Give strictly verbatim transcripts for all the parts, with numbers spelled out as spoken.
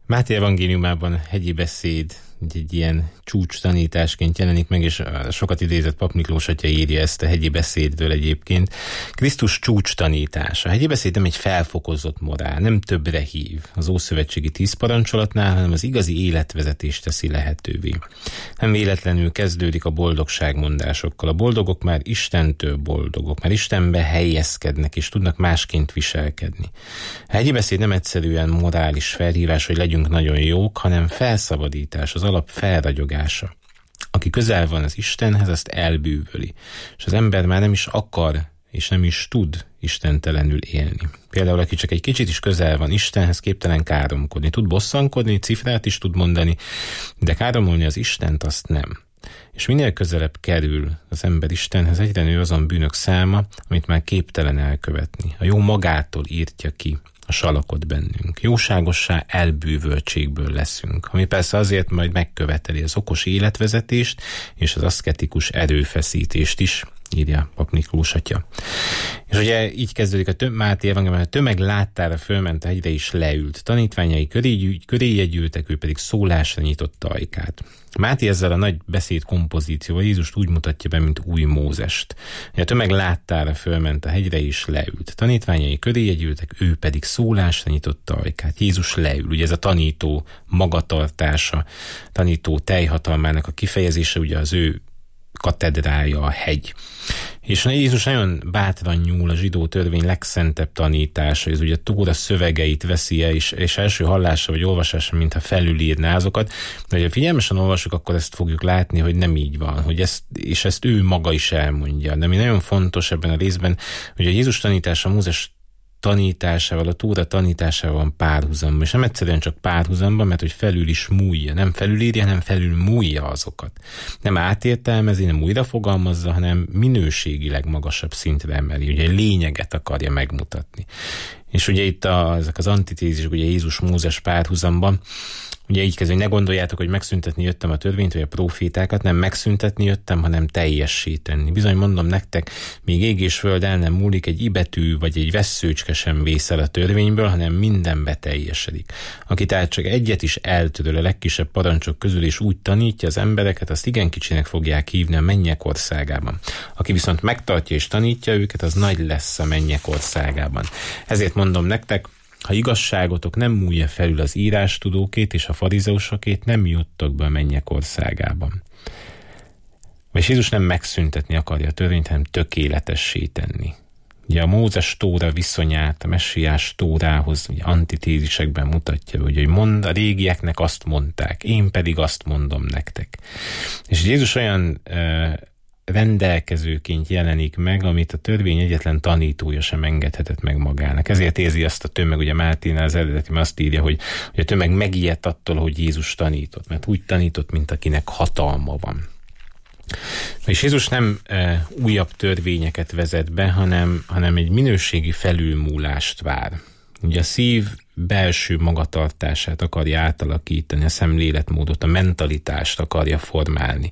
Máté evangéliumában hegyi beszéd egy, egy ilyen csúcs tanításként jelenik meg, és sokat idézett Pap Miklós atya írja ezt a hegyi beszédből egyébként. Krisztus csúcs tanítása. A hegyi beszéd nem egy felfokozott morál, nem többre hív az ószövetségi tíz parancsolatnál, hanem az igazi életvezetést teszi lehetővé. Nem véletlenül kezdődik a boldogságmondásokkal. A boldogok már Istentől boldogok, már Istenbe helyezkednek, és tudnak másként viselkedni. A hegyi beszéd nem egyszerűen morális felhívás, hogy legyünk nagyon jók, hanem felszabadítás, az alap felragyogása. Aki közel van az Istenhez, azt elbűvöli, és az ember már nem is akar, és nem is tud istentelenül élni. Például, aki csak egy kicsit is közel van Istenhez, képtelen káromkodni. Tud bosszankodni, cifrát is tud mondani, de káromolni az Istent azt nem. És minél közelebb kerül az ember Istenhez, egyre nő azon bűnök száma, amit már képtelen elkövetni. A jó magától írtja ki a salakot bennünk. Jóságossá elbűvöltségből leszünk, ami persze azért majd megköveteli az okos életvezetést és az aszketikus erőfeszítést is, írja Pap Miklós atya. És ugye így kezdődik a tö- Máté evangélium, a tömeg láttára fölment a hegyre is leült. Tanítványai köré, köré jegyültek, ő pedig szólásra nyitotta ajkát. Máté ezzel a nagy beszéd kompozícióval Jézust úgy mutatja be, mint új Mózest. A tömeg láttára fölment a hegyre is leült. Tanítványai köré jegyültek, ő pedig szólásra nyitotta ajkát. Jézus leül. Ugye ez a tanító magatartása, tanító teljhatalmának a kifejezése, ugye az ő katedrája a hegy. És Jézus nagyon bátran nyúl a zsidó törvény legszentebb tanítása, ez ugye Tóra szövegeit veszi el, és, és első hallásra vagy olvasásra, mintha felülírná azokat, de ha figyelmesen olvasjuk, akkor ezt fogjuk látni, hogy nem így van, hogy ezt, és ezt ő maga is elmondja. De mi nagyon fontos ebben a részben, hogy a Jézus tanítása Mózes tanításával, a Tóra tanításával van párhuzamban, és nem egyszerűen csak párhuzamban, mert hogy felül is múlja, nem felülírja, hanem felül múlja azokat. Nem átértelmezi, nem újra fogalmazza, hanem minőségileg magasabb szintre emeli, ugye lényeget akarja megmutatni. És ugye itt a, ezek az antitézisek, ugye Jézus-Mózes párhuzamban, ugye így kezdve, hogy ne gondoljátok, hogy megszüntetni jöttem a törvényt, vagy a profétákat, nem megszüntetni jöttem, hanem teljessé tenni. Bizony mondom nektek, még ég és föld el nem múlik, egy ibetű vagy egy vesszőcske sem vészel a törvényből, hanem minden beteljesedik. Aki tehát csak egyet is eltöröl a legkisebb parancsok közül, és úgy tanítja az embereket, azt igen kicsinek fogják hívni a mennyek országában. Aki viszont megtartja és tanítja őket, az nagy lesz a mennyek országában. Ezért mondom nektek, ha igazságotok nem múlja felül az írástudókét és a farizeusokét, nem juttok be a mennyek országában. És Jézus nem megszüntetni akarja a törvényt, hanem tökéletessé tenni. Ugye a Mózes Tóra viszonyát a messiás Tórához ugye antitézisekben mutatja, hogy mond, a régieknek azt mondták, én pedig azt mondom nektek. És Jézus olyan uh, rendelkezőként jelenik meg, amit a törvény egyetlen tanítója sem engedhetett meg magának. Ezért érzi azt a tömeg, ugye Máténál az eredetiben azt írja, hogy, hogy a tömeg megijedt attól, hogy Jézus tanított, mert úgy tanított, mint akinek hatalma van. És Jézus nem e, újabb törvényeket vezet be, hanem, hanem egy minőségi felülmúlást vár. Ugye a szív belső magatartását akarja átalakítani, a szemléletmódot, a mentalitást akarja formálni.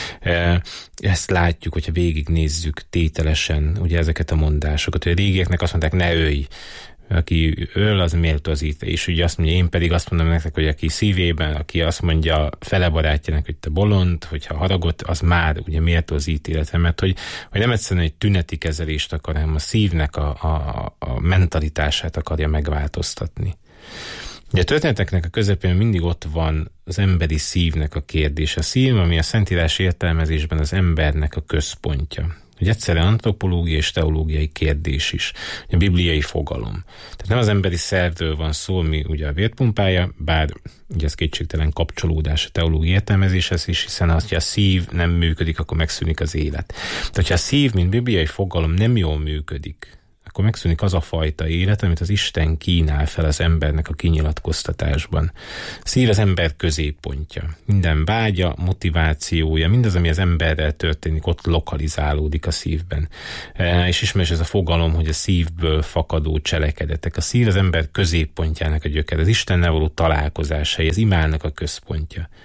Ezt látjuk, hogyha végignézzük tételesen ugye ezeket a mondásokat, hogy a régieknek azt mondták, ne ölj, aki öl, az méltózít, és ugye azt mondja, én pedig azt mondom nektek, hogy aki szívében, aki azt mondja fele barátjának, hogy te bolond, hogyha haragot, az már ugye méltózít, illetve, mert hogy, hogy nem egyszerűen egy tüneti kezelést akar, hanem a szívnek a, a, a mentalitását akarja megváltoztatni. Ugye a történeteknek a közepén mindig ott van az emberi szívnek a kérdés. A szív, ami a szentírás értelmezésben az embernek a központja. Hogy egyszerűen antropológiai és teológiai kérdés is, a bibliai fogalom. Tehát nem az emberi szervről van szó, ami ugye a vérpumpája, bár ugye ez kétségtelen kapcsolódás a teológiai értelmezéshez is, hiszen ha a szív nem működik, akkor megszűnik az élet. Tehát, hogyha a szív, mint bibliai fogalom nem jól működik, akkor megszűnik az a fajta élet, amit az Isten kínál fel az embernek a kinyilatkoztatásban. Szív az ember középpontja. Minden vágya, motivációja, mindaz, ami az emberrel történik, ott lokalizálódik a szívben. E, és ismeres ez a fogalom, hogy a szívből fakadó cselekedetek. A szív az ember középpontjának a gyökere, az Istennel való találkozás hely, az imádnak a központja.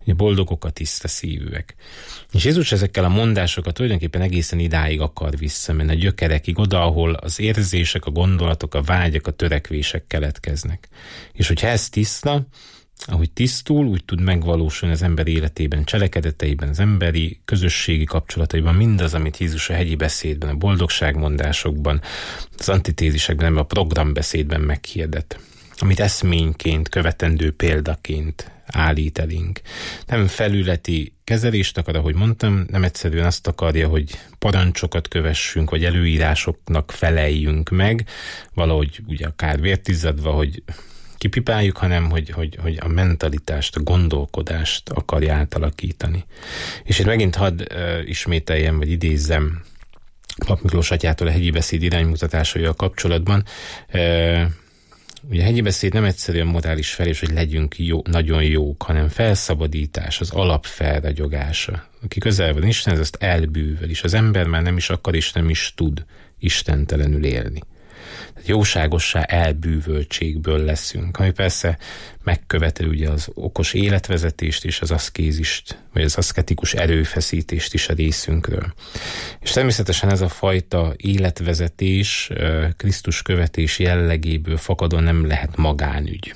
boldogok a tiszta szívűek. És Jézus ezekkel a mondásokat tulajdonképpen egészen idáig akar visszamenni, a gyökerekig, oda, ahol az érzések, a gondolatok, a vágyak, a törekvések keletkeznek. És hogyha ez tiszta, ahogy tisztul, úgy tud megvalósulni az ember életében, cselekedeteiben, az emberi közösségi kapcsolataiban, mindaz, amit Jézus a hegyi beszédben, a boldogságmondásokban, az antitézisekben, a programbeszédben meghirdet, amit eszményként, követendő példaként állít elénk. Nem felületi kezelést akar, ahogy mondtam, nem egyszerűen azt akarja, hogy parancsokat kövessünk, vagy előírásoknak feleljünk meg, valahogy ugye akár vértizzadva, hogy kipipáljuk, hanem hogy, hogy, hogy a mentalitást, a gondolkodást akarja átalakítani. És itt megint hadd uh, ismételjem, vagy idézzem Pap Miklós atyától a hegyi beszéd iránymutatásaival kapcsolatban. Uh, ugye a hegyi beszéd nem egyszerűen morális felés, hogy legyünk jó, nagyon jók, hanem felszabadítás, az alap felragyogása. Aki közel van Istenhez, azt elbűvöl, és az ember már nem is akar, és nem is tud istentelenül élni. Jóságossá elbűvöltségből leszünk, ami persze megkövetel ugye az okos életvezetést és az aszkézist, vagy az aszketikus erőfeszítést is a részünkről. És természetesen ez a fajta életvezetés Krisztus követés jellegéből fakadóan nem lehet magánügy.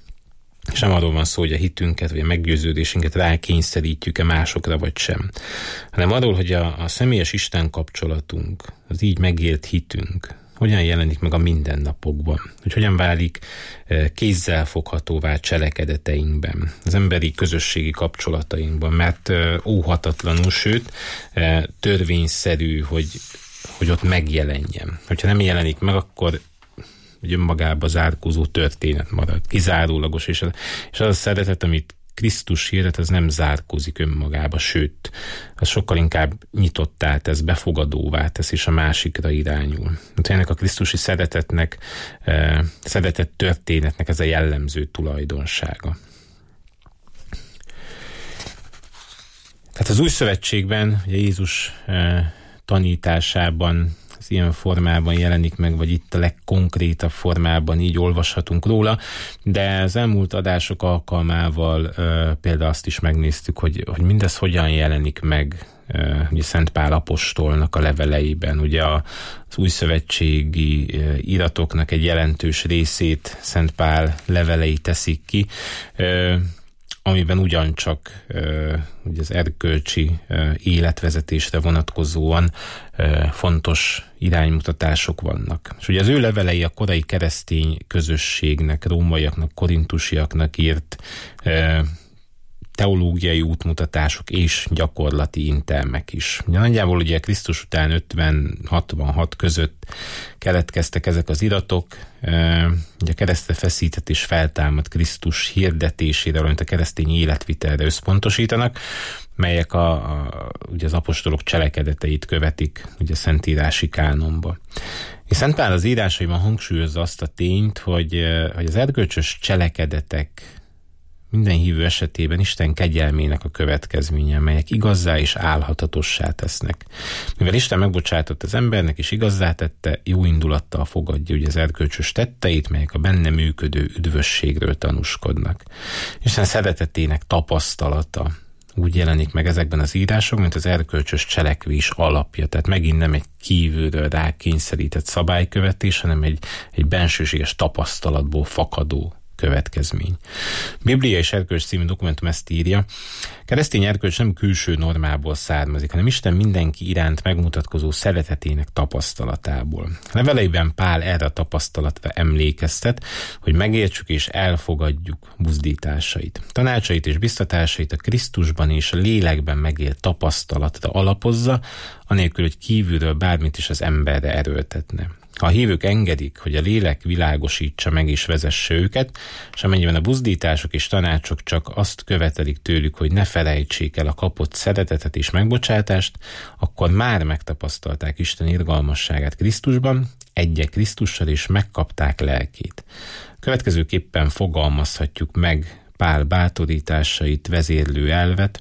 És nem arról van szó, hogy a hitünket, vagy a meggyőződésünket rákényszerítjük-e másokra, vagy sem, hanem arról, hogy a, a személyes Isten kapcsolatunk, az így megélt hitünk, hogyan jelenik meg a mindennapokban, hogy hogyan válik kézzelfoghatóvá cselekedeteinkben, az emberi közösségi kapcsolatainkban, mert óhatatlanul, sőt, törvényszerű, hogy, hogy ott megjelenjen. Hogyha nem jelenik meg, akkor önmagába zárkózó történet marad, kizárólagos, és az, és az a szeretet, amit Krisztus hirdet, az nem zárkózik önmagába, sőt, az sokkal inkább nyitottá tesz, befogadóvá tesz, és a másikra irányul. Hát ennek a krisztusi szeretetnek, eh, szeretett történetnek ez a jellemző tulajdonsága. Tehát az új szövetségben, ugye Jézus eh, tanításában az ilyen formában jelenik meg, vagy itt a legkonkrétabb formában így olvashatunk róla, de az elmúlt adások alkalmával uh, például azt is megnéztük, hogy, hogy mindez hogyan jelenik meg uh, ugye Szent Pál apostolnak a leveleiben. Ugye a, az újszövetségi uh, iratoknak egy jelentős részét Szent Pál levelei teszik ki, uh, amiben ugyancsak uh, ugye az erkölcsi uh, életvezetésre vonatkozóan uh, fontos iránymutatások vannak. És ugye az ő levelei a korai keresztény közösségnek, rómaiaknak, korintusiaknak írt uh, teológiai útmutatások és gyakorlati intelmek is. Ugye nagyjából ugye Krisztus után ötven-hatvanhat között keletkeztek ezek az iratok, ugye a keresztre feszített és feltámadt Krisztus hirdetésére, valamint a keresztény életvitelre összpontosítanak, melyek a, a, ugye az apostolok cselekedeteit követik ugye a szentírási kánonba. És Szent Pál az írásaiban hangsúlyozza azt a tényt, hogy, hogy az erkölcsös cselekedetek minden hívő esetében Isten kegyelmének a következménye, melyek igazzá és álhatatossá tesznek. Mivel Isten megbocsátott az embernek és igazzá tette, jó indulattal fogadja ugye az erkölcsös tetteit, melyek a benne működő üdvösségről tanúskodnak. Isten szeretetének tapasztalata úgy jelenik meg ezekben az írásokban, mint az erkölcsös cselekvés alapja. Tehát megint nem egy kívülről rákényszerített szabálykövetés, hanem egy, egy bensőséges tapasztalatból fakadó következmény. Biblia és erkölcs című dokumentum ezt írja. Keresztény erkölcs nem külső normából származik, hanem Isten mindenki iránt megmutatkozó szeretetének tapasztalatából. Leveleiben Pál erre a tapasztalatra emlékeztet, hogy megértsük és elfogadjuk buzdításait. Tanácsait és biztatásait a Krisztusban és a lélekben megélt tapasztalatra alapozza, anélkül, hogy kívülről bármit is az emberre erőltetne. Ha a hívők engedik, hogy a lélek világosítsa meg és vezesse őket, és amennyiben a buzdítások és tanácsok csak azt követelik tőlük, hogy ne felejtsék el a kapott szeretetet és megbocsátást, akkor már megtapasztalták Isten irgalmasságát Krisztusban, egyek Krisztussal, és megkapták lelkét. Következőképpen fogalmazhatjuk meg Pál bátorításait, vezérlő elvet: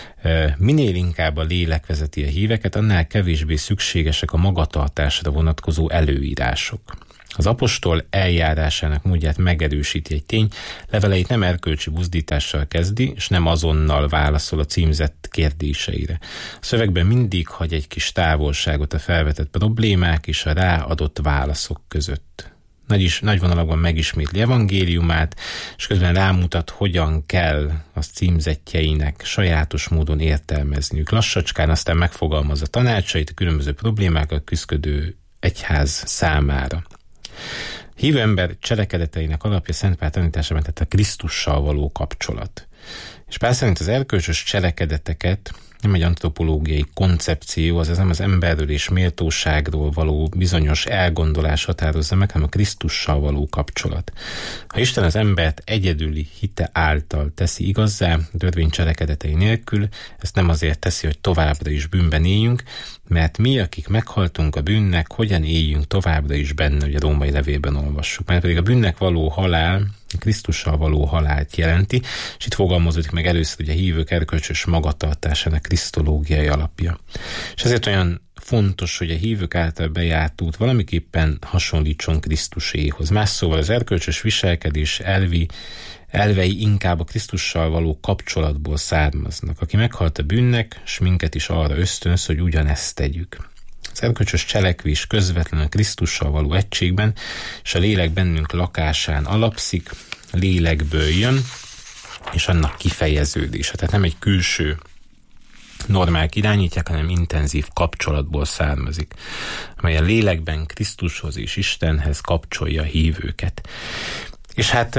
minél inkább a lélek vezeti a híveket, annál kevésbé szükségesek a magatartásra vonatkozó előírások. Az apostol eljárásának módját megerősíti egy tény, leveleit nem erkölcsi buzdítással kezdi, és nem azonnal válaszol a címzett kérdéseire. A szövegben mindig hagy egy kis távolságot a felvetett problémák és a ráadott válaszok között. Nagy, is, nagy vonalakban megismétli evangéliumát, és közben rámutat, hogyan kell az címzettjeinek sajátos módon értelmezniük. Lassacskán aztán megfogalmazza tanácsait a különböző problémákkal küszködő egyház számára. Hívő ember cselekedeteinek alapja Szent Pál tanításában, tehát a Krisztussal való kapcsolat. És Pál szerint az erkölcsös cselekedeteket nem egy antropológiai koncepció, azaz nem az emberről és méltóságról való bizonyos elgondolás határozza meg, hanem a Krisztussal való kapcsolat. Ha Isten az embert egyedüli hite által teszi igazzá, a törvény cselekedetei nélkül, ezt nem azért teszi, hogy továbbra is bűnben éljünk, mert mi, akik meghaltunk a bűnnek, hogyan éljünk továbbra is benne, hogy a római levélben olvassuk. Mert pedig a bűnnek való halál, a Krisztussal való halált jelenti, és itt fogalmazódik meg először ugye a hívők erkölcsös magatartásának krisztológiai alapja. És ezért olyan fontos, hogy a hívők által bejárt út valamiképpen hasonlítson Krisztuséhoz. Más szóval az erkölcsös viselkedés elvi, elvei inkább a Krisztussal való kapcsolatból származnak. Aki meghalt a bűnnek, s minket is arra ösztönöz, hogy ugyanezt tegyük. Az erkölcsös cselekvés közvetlenül a Krisztussal való egységben, és a lélek bennünk lakásán alapszik, a lélekből jön, és annak kifejeződése. Tehát nem egy külső normák irányítják, hanem intenzív kapcsolatból származik, amely a lélekben Krisztushoz és Istenhez kapcsolja a hívőket. És hát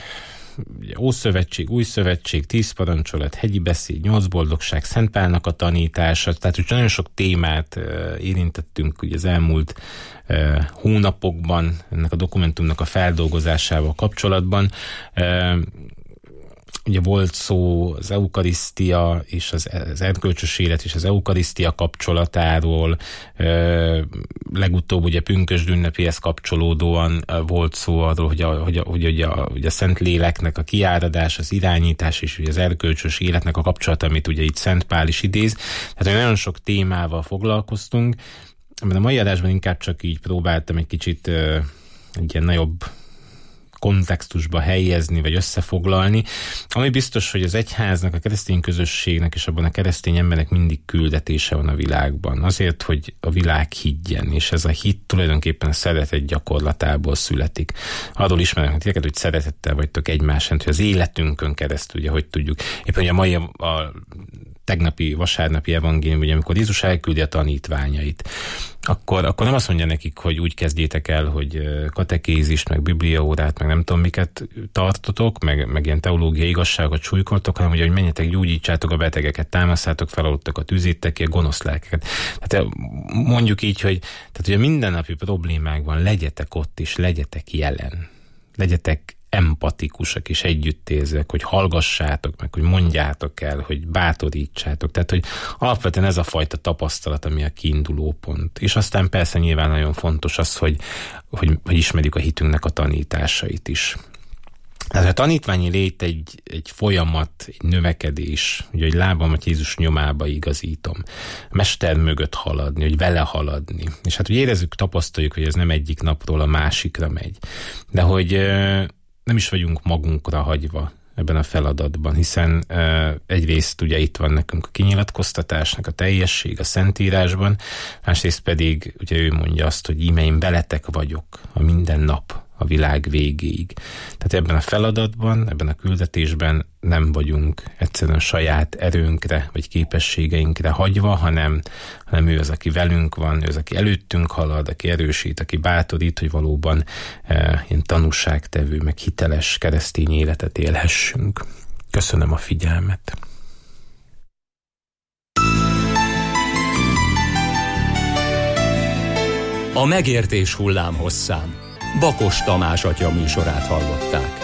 Ószövetség, Új Szövetség, tíz parancsolat, hegyi beszéd, nyolc boldogság, Szent Pálnak a tanítása, tehát úgy nagyon sok témát érintettünk ugye az elmúlt hónapokban ennek a dokumentumnak a feldolgozásával kapcsolatban. Ugye volt szó az eukarisztia és az, az erkölcsös élet és az eukarisztia kapcsolatáról, legutóbb ugye pünkösd ünnepéhez kapcsolódóan volt szó arról, hogy a, hogy a, hogy a, hogy a Szent Léleknek a kiáradás, az irányítás és ugye az erkölcsös életnek a kapcsolata, amit ugye itt Szent Pál is idéz. Tehát nagyon sok témával foglalkoztunk, mert a mai adásban inkább csak így próbáltam egy kicsit egy ilyen nagyobb kontextusba helyezni, vagy összefoglalni, ami biztos, hogy az egyháznak, a keresztény közösségnek és abban a keresztény embernek mindig küldetése van a világban. Azért, hogy a világ higgyen, és ez a hit tulajdonképpen a szeretet gyakorlatából születik. Arról ismerek titeket, hogy szeretettel vagytok egymásért, hogy az életünkön keresztül, ugye, hogy tudjuk. Éppen, hogy a mai a tegnapi, vasárnapi evangélium, ugye, amikor Jézus elküldi a tanítványait, akkor, akkor nem azt mondja nekik, hogy úgy kezdjétek el, hogy katekézist, meg bibliaórát, meg nem tudom miket tartotok, meg, meg ilyen teológiai igazságot súlykoltok, hanem ugye, hogy menjetek, gyógyítsátok a betegeket, támasszátok fel aluttakat, üzítek ki a gonosz lelkeket. Tehát mondjuk így, hogy, tehát, hogy a mindennapi problémákban legyetek ott, és legyetek jelen. Legyetek empatikusak és együttérzőek, hogy hallgassátok meg, hogy mondjátok el, hogy bátorítsátok. Tehát, hogy alapvetően ez a fajta tapasztalat, ami a kiinduló pont. És aztán persze nyilván nagyon fontos az, hogy, hogy, hogy ismerjük a hitünknek a tanításait is. Tehát a tanítványi lét egy, egy folyamat, egy növekedés, ugye, hogy lábamat Jézus nyomába igazítom. Mester mögött haladni, hogy vele haladni. És hát, hogy érezzük, tapasztaljuk, hogy ez nem egyik napról a másikra megy. De hogy nem is vagyunk magunkra hagyva ebben a feladatban, hiszen uh, egyrészt ugye itt van nekünk a kinyilatkoztatásnak a teljesség a Szentírásban, másrészt pedig ugye ő mondja azt, hogy íme én veletek vagyok a minden nap a világ végéig. Tehát ebben a feladatban, ebben a küldetésben nem vagyunk egyszerűen saját erőnkre vagy képességeinkre hagyva, hanem, hanem ő az, aki velünk van, ő az, aki előttünk halad, aki erősít, aki bátorít, hogy valóban e, ilyen tanúságtevő, meg hiteles keresztény életet élhessünk. Köszönöm a figyelmet! A megértés hullám hosszán Bakos Tamás atya műsorát hallották.